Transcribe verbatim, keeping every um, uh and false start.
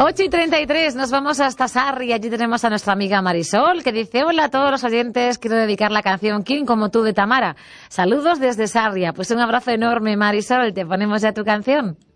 ocho y treinta y tres, nos vamos hasta Sarri. Allí tenemos a nuestra amiga Marisol, que dice: hola a todos los oyentes, quiero dedicar la canción ¿Quién como tú de Tamara? Saludos desde Sarria. Pues un abrazo enorme, Marisol, te ponemos ya tu canción.